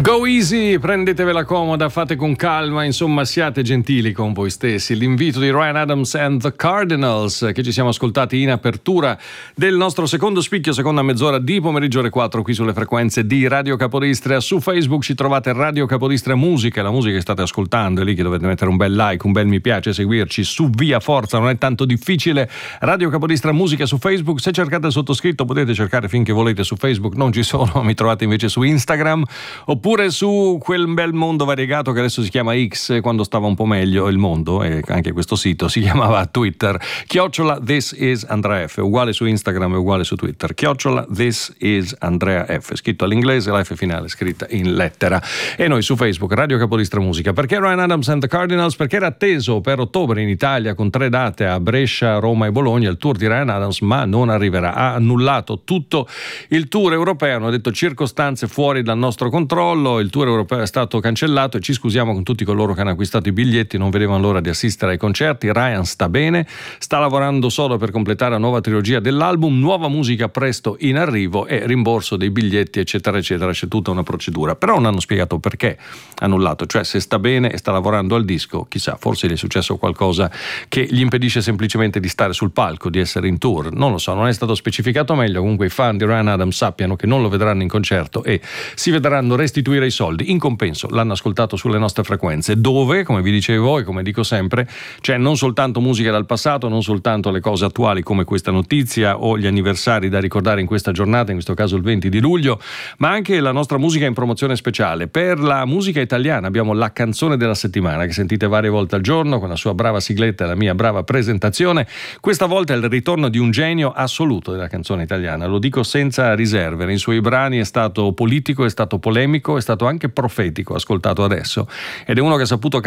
Go easy, prendetevela comoda, fate con calma, insomma siate gentili con voi stessi. L'invito di Ryan Adams and the Cardinals, che ci siamo ascoltati in apertura del nostro secondo spicchio, seconda mezz'ora di pomeriggio ore 4 qui sulle frequenze di Radio Capodistria. Su Facebook ci trovate Radio Capodistria Musica, la musica che state ascoltando è lì che dovete mettere un bel like, un bel mi piace, seguirci su Via Forza, non è tanto difficile. Radio Capodistria Musica su Facebook, se cercate il sottoscritto potete cercare finché volete su Facebook, non ci sono, mi trovate invece su Instagram oppure su quel bel mondo variegato che adesso si chiama X, quando stava un po' meglio il mondo, e anche questo sito si chiamava Twitter, @ThisIsAndreaF, uguale su Instagram e uguale su Twitter, @ThisIsAndreaF, scritto all'inglese, la F finale scritta in lettera. E noi su Facebook, Radio Capodistria Musica. Perché Ryan Adams and the Cardinals? Perché era atteso per ottobre in Italia con 3 date a Brescia, Roma e Bologna il tour di Ryan Adams, ma non arriverà. Ha annullato tutto il tour europeo, hanno detto circostanze fuori dal nostro controllo. Il tour europeo è stato cancellato e ci scusiamo con tutti coloro che hanno acquistato i biglietti, non vedevano l'ora di assistere ai concerti. Ryan sta bene, sta lavorando solo per completare la nuova trilogia dell'album, nuova musica presto in arrivo e rimborso dei biglietti eccetera eccetera, c'è tutta una procedura, però non hanno spiegato perché annullato, cioè se sta bene e sta lavorando al disco, chissà, forse gli è successo qualcosa che gli impedisce semplicemente di stare sul palco, di essere in tour, non lo so, non è stato specificato meglio. Comunque i fan di Ryan Adams sappiano che non lo vedranno in concerto e si vedranno restituire i soldi. In compenso l'hanno ascoltato sulle nostre frequenze, dove, come vi dicevo e come dico sempre, c'è non soltanto musica dal passato, non soltanto le cose attuali come questa notizia o gli anniversari da ricordare in questa giornata, in questo caso il 20 di luglio, ma anche la nostra musica in promozione speciale. Per la musica italiana abbiamo la canzone della settimana che sentite varie volte al giorno con la sua brava sigletta e la mia brava presentazione. Questa volta è il ritorno di un genio assoluto della canzone italiana, lo dico senza riserve. Nei suoi brani è stato politico, è stato polemico, è stato anche profetico, ascoltato adesso, ed è uno che ha saputo